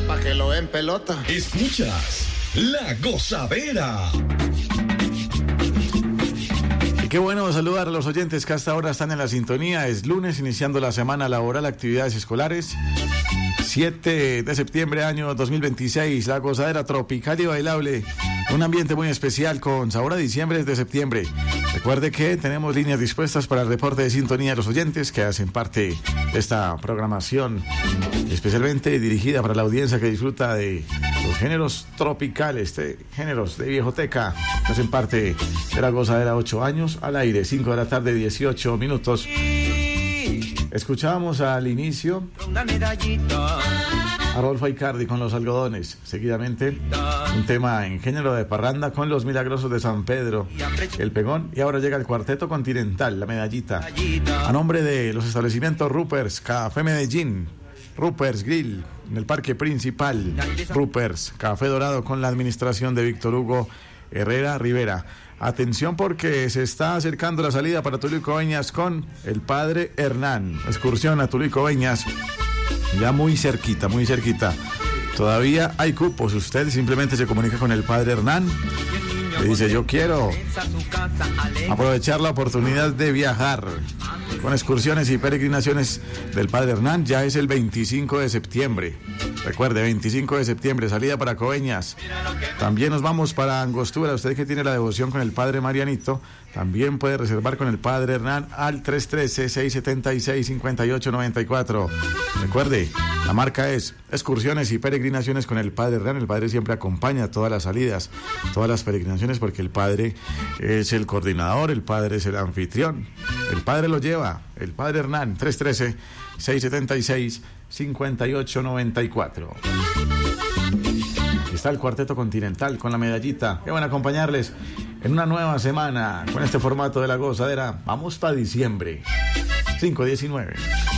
pa' que lo en pelota. Escuchas La Gozadera. Y qué bueno saludar a los oyentes que hasta ahora están en la sintonía. Es lunes, iniciando la semana laboral, actividades escolares. 7 de septiembre, año 2026, La Gozadera tropical y bailable. Un ambiente muy especial con sabor a diciembre desde septiembre. Recuerde que tenemos líneas dispuestas para el reporte de sintonía de los oyentes que hacen parte de esta programación, especialmente dirigida para la audiencia que disfruta de los géneros tropicales, de géneros de viejoteca, que hacen parte de La Gozadera. 8 años al aire, 5 de la tarde, 18 minutos. Escuchábamos al inicio a Rodolfo Aicardi con Los Algodones. Seguidamente, un tema en género de parranda con Los Milagrosos de San Pedro, El Pegón. Y ahora llega el Cuarteto Continental, La Medallita. A nombre de los establecimientos Rupert's Café Medellín, Rupert's Grill en el Parque Principal, Rupert's Café Dorado con la administración de Víctor Hugo Herrera Rivera. Atención porque se está acercando la salida para Tuluá y Coveñas con el Padre Hernán. Excursión a Tuluá y Coveñas, ya muy cerquita, muy cerquita. Todavía hay cupos. Usted simplemente se comunica con el Padre Hernán. Le dice: yo quiero aprovechar la oportunidad de viajar con excursiones y peregrinaciones del Padre Hernán. Ya es el 25 de septiembre. Recuerde, 25 de septiembre, salida para Coveñas. También nos vamos para Angostura. Usted que tiene la devoción con el Padre Marianito, también puede reservar con el Padre Hernán al 313-676-5894. Recuerde, la marca es Excursiones y Peregrinaciones con el Padre Hernán. El Padre siempre acompaña todas las salidas, todas las peregrinaciones, porque el Padre es el coordinador, el Padre es el anfitrión. El Padre lo lleva, el Padre Hernán. 313-676-5894. Está el Cuarteto Continental con La Medallita, que van a acompañarles en una nueva semana con este formato de La Gozadera. Vamos para diciembre, 5-19.